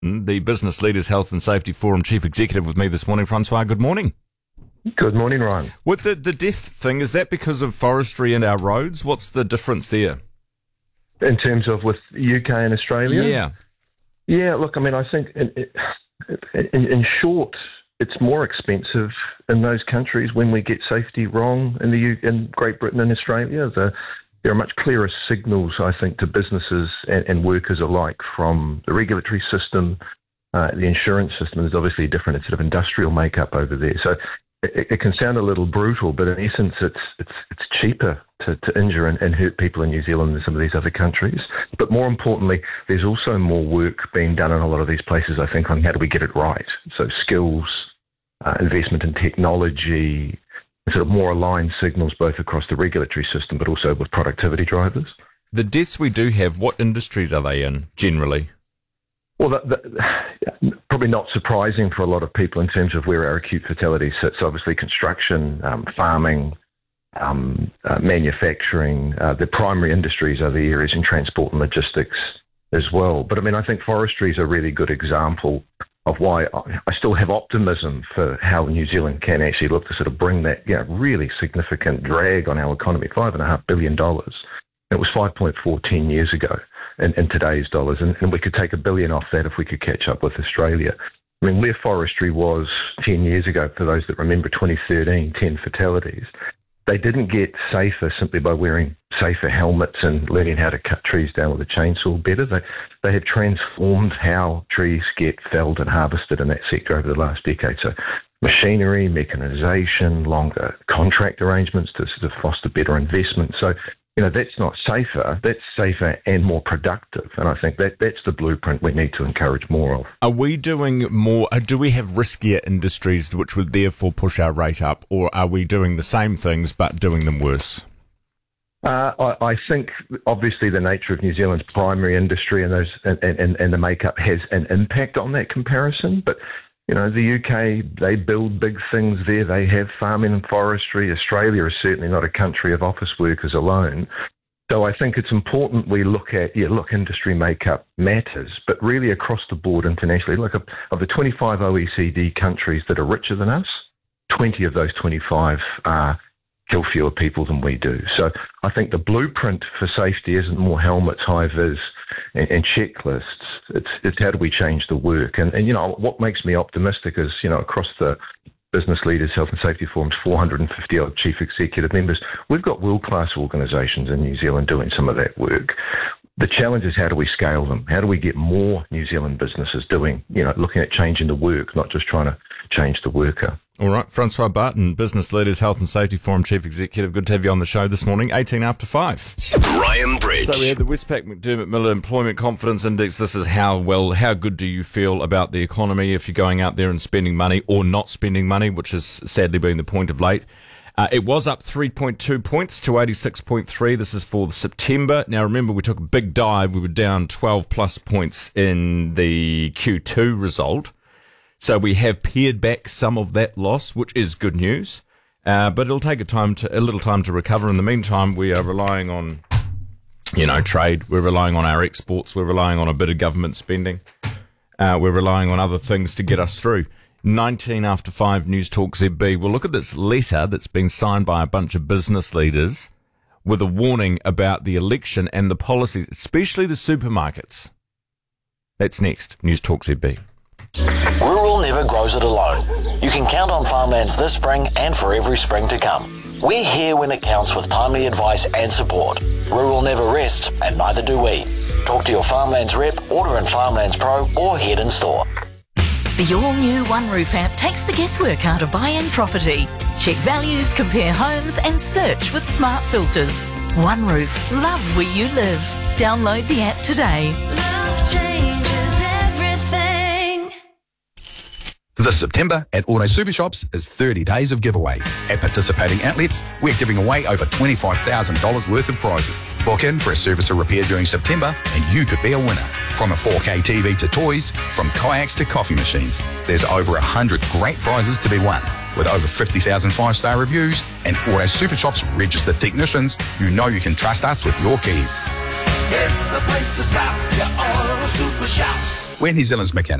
The Business Leaders Health and Safety Forum Chief Executive with me this morning. Francois, good morning. Good morning, Ryan. With the death thing, is that because of forestry and our roads? What's the difference there? In terms of with UK and Australia? Yeah. Yeah, look, I mean, I think in short, it's more expensive in those countries when we get safety wrong. In Great Britain and Australia, there are much clearer signals, I think, to businesses and workers alike from the regulatory system. The insurance system is obviously different. It's sort of industrial makeup over there. So it can sound a little brutal, but in essence, it's cheaper to injure and hurt people in New Zealand than some of these other countries. But more importantly, there's also more work being done in a lot of these places, I think, on how do we get it right. So skills, investment in technology, sort of more aligned signals both across the regulatory system but also with productivity drivers. The deaths we do have, what industries are they in generally? Well, probably not surprising for a lot of people in terms of where our acute fatality sits. Obviously construction, farming, manufacturing. The primary industries are the areas in transport and logistics as well. But I mean, I think forestry is a really good example of why I still have optimism for how New Zealand can actually look to sort of bring that really significant drag on our economy, $5.5 billion. It was 5.4 10 years ago in today's dollars, and we could take $1 billion off that if we could catch up with Australia. I mean, where forestry was 10 years ago, for those that remember 2013, 10 fatalities, they didn't get safer simply by wearing safer helmets and learning how to cut trees down with a chainsaw better. They have transformed how trees get felled and harvested in that sector over the last decade. So machinery, mechanisation, longer contract arrangements to sort of foster better investment. So, that's not safer. That's safer and more productive. And I think that's the blueprint we need to encourage more of. Are we doing more? Do we have riskier industries which would therefore push our rate up, or are we doing the same things but doing them worse? I think obviously the nature of New Zealand's primary industry and the makeup has an impact on that comparison. But the UK, they build big things there. They have farming and forestry. Australia is certainly not a country of office workers alone. So I think it's important we look at, industry makeup matters, but really across the board internationally. Look, of the 25 OECD countries that are richer than us, 20 of those 25 kill fewer people than we do. So I think the blueprint for safety isn't more helmets, high-vis, and checklists. It's how do we change the work? And what makes me optimistic is, across the Business Leaders Health and Safety Forum's 450-odd chief executive members, we've got world-class organisations in New Zealand doing some of that work. The challenge is how do we scale them? How do we get more New Zealand businesses doing, looking at changing the work, not just trying to change the worker? All right. Francois Barton, Business Leaders Health and Safety Forum Chief Executive. Good to have you on the show this morning, 18 after 5. Ryan Bridge. So we had the Westpac McDermott Miller Employment Confidence Index. This is how good do you feel about the economy if you're going out there and spending money or not spending money, which has sadly been the point of late. It was up 3.2 points to 86.3. This is for September. Now, remember, we took a big dive. We were down 12 plus points in the Q2 result. So we have pared back some of that loss, which is good news. But it'll take a little time to recover. In the meantime, we are relying on, trade. We're relying on our exports. We're relying on a bit of government spending. We're relying on other things to get us through. 19 after 5 News Talk ZB. We'll look at this letter that's been signed by a bunch of business leaders with a warning about the election and the policies, especially the supermarkets. That's next. News Talk ZB. Rural never grows it alone. You can count on Farmlands this spring and for every spring to come. We're here when it counts with timely advice and support. Rural never rests, and neither do we. Talk to your Farmlands rep, order in Farmlands Pro, or head in store. The all-new OneRoof app takes the guesswork out of buying property. Check values, compare homes, and search with smart filters. OneRoof, love where you live. Download the app today. Love changes everything. This September at Auto Super Shops is 30 days of giveaways. At participating outlets, we're giving away over $25,000 worth of prizes. Book in for a service or repair during September and you could be a winner. From a 4K TV to toys, from kayaks to coffee machines, there's over 100 great prizes to be won. With over 50,000 five-star reviews and Auto Super Shops registered technicians, you know you can trust us with your keys. It's the place to stop. Your Auto Super Shops. We're New Zealand's mechanic.